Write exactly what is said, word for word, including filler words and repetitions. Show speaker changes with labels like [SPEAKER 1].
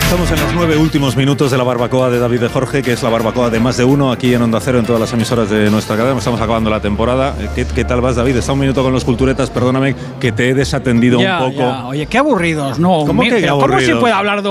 [SPEAKER 1] Estamos en los nueve últimos minutos de la barbacoa de David de Jorge, que es la barbacoa de más de uno, aquí en Onda Cero, en todas las emisoras de nuestra cadena. Estamos acabando la temporada. ¿Qué, qué tal vas, David? Está un minuto con los culturetas, perdóname que te he desatendido
[SPEAKER 2] ya,
[SPEAKER 1] un poco.
[SPEAKER 2] Ya. Oye, qué aburridos, ¿no?
[SPEAKER 1] ¿Cómo que qué
[SPEAKER 2] ¿Cómo
[SPEAKER 1] aburridos?
[SPEAKER 2] se puede hablar de